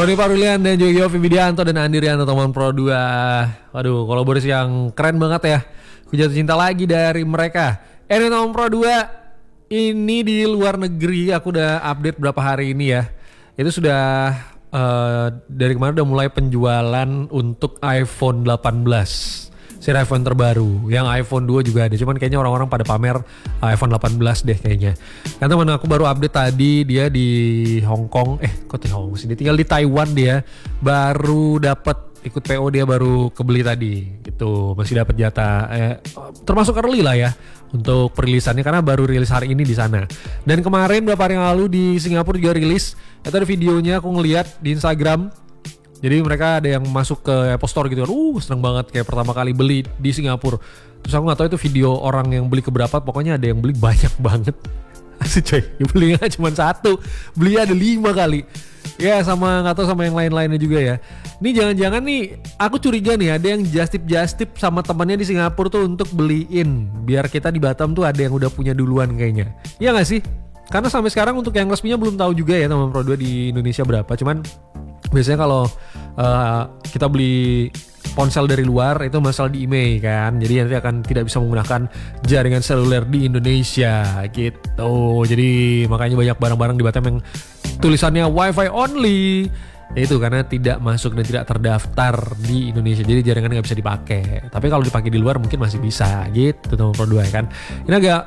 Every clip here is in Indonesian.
Roni Parulian dan juga Yofi Widianto dan Andi Rianto teman Pro 2. Waduh, kolaborasi yang keren banget ya. Aku jatuh cinta lagi dari mereka. Ini teman Pro 2. Ini di luar negeri, aku udah update berapa hari ini ya. Itu sudah dari kemarin udah mulai penjualan untuk iPhone 18. Seri iPhone terbaru. Yang iPhone 2 juga ada. Cuman kayaknya orang-orang pada pamer iPhone 18 deh kayaknya. Kan teman aku baru update tadi, dia di Hong Kong. Kok di Hong Kong sih? Dia tinggal di Taiwan dia. Baru dapat ikut PO, dia baru kebeli tadi. Gitu. Masih dapat jatah. Termasuk early lah ya untuk perilisannya karena baru rilis hari ini di sana. Dan kemarin beberapa hari yang lalu di Singapura juga rilis. Itu ada videonya aku ngeliat di Instagram. Jadi mereka ada yang masuk ke Apple Store gitu kan. Seneng banget kayak pertama kali beli di Singapura. Terus aku gak tahu itu video orang yang beli keberapa. Pokoknya ada yang beli banyak banget. Asik coy, ya beli gak cuma satu, beli ada 5 kali. Ya sama gak tahu sama yang lain-lainnya juga ya. Ini jangan-jangan nih aku curiga nih ada yang just tip sama temannya di Singapura tuh untuk beliin. Biar kita di Batam tuh ada yang udah punya duluan kayaknya. Iya gak sih? Karena sampai sekarang untuk yang resminya belum tahu juga ya teman Pro 2 di Indonesia berapa. Cuman biasanya kalau kita beli ponsel dari luar itu masalah di IMEI kan, jadi nanti akan tidak bisa menggunakan jaringan seluler di Indonesia gitu. Jadi makanya banyak barang-barang di Batam yang tulisannya Wi-Fi only, itu karena tidak masuk dan tidak terdaftar di Indonesia, jadi jaringannya nggak bisa dipakai. Tapi kalau dipakai di luar mungkin masih bisa gitu teman Pro 2 kan. Ini agak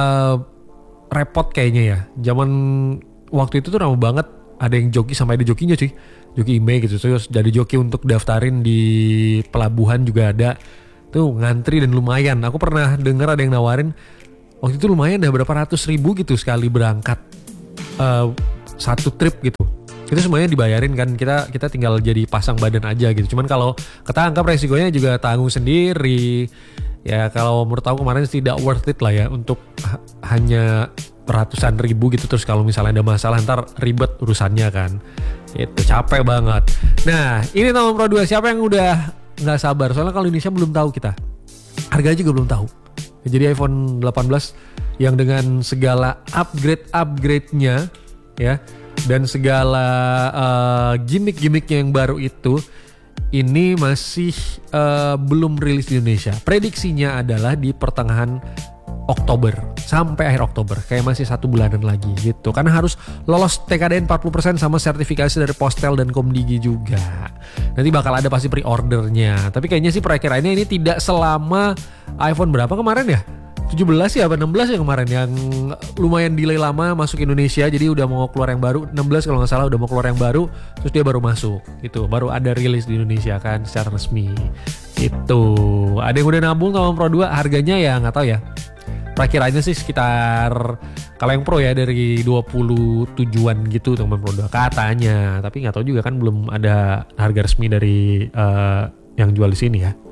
repot kayaknya ya. Zaman waktu itu tuh ramai banget, ada yang joki sampai ada jokinya cuy. Joki IMEI gitu, terus dari joki untuk daftarin di pelabuhan juga ada. Tuh ngantri dan lumayan. Aku pernah dengar ada yang nawarin waktu itu lumayan dah berapa ratus ribu gitu sekali berangkat satu trip gitu. Itu semuanya dibayarin kan, kita tinggal jadi pasang badan aja gitu. Cuman kalau ketangkap resikonya juga tanggung sendiri. Ya kalau menurut aku kemarin tidak worth it lah ya untuk hanya ratusan ribu gitu. Terus kalau misalnya ada masalah ntar ribet urusannya kan. Itu capek banget. Nah ini teman Pro 2, siapa yang udah gak sabar? Soalnya kalau Indonesia belum tahu kita, harganya juga belum tahu. Jadi iPhone 18 yang dengan segala upgrade-nya ya, dan segala gimmick-gimmicknya yang baru itu, ini masih belum rilis di Indonesia. Prediksinya adalah di pertengahan Oktober sampai akhir Oktober, kayak masih 1 bulanan lagi gitu. Karena harus lolos TKDN 40% sama sertifikasi dari Postel dan Komdigi juga. Nanti bakal ada pasti pre-ordernya. Tapi kayaknya sih perakiraannya ini tidak selama iPhone berapa kemarin ya? 17 ya apa 16 ya kemarin, yang lumayan delay lama masuk Indonesia. Jadi udah mau keluar yang baru, 16 kalau gak salah udah mau keluar yang baru, terus dia baru masuk gitu, baru ada rilis di Indonesia kan secara resmi itu. Ada yang udah nabung sama Pro 2, harganya ya gak tahu ya. Perakiraannya sih sekitar, kalau yang Pro ya dari 27-an gitu teman Pro 2 katanya. Tapi gak tahu juga kan, belum ada harga resmi dari yang jual di sini ya.